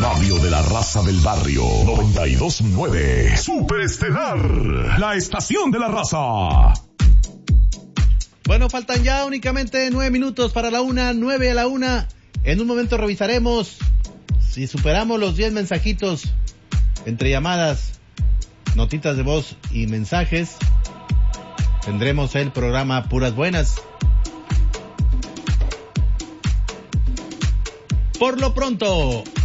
radio de la raza del barrio. 92.9. Superestelar. La estación de la raza. Bueno, faltan ya únicamente 9 minutos para la 1, 9 a la 1. En un momento revisaremos si superamos los 10 mensajitos entre llamadas, notitas de voz y mensajes. Tendremos el programa Puras Buenas. Por lo pronto,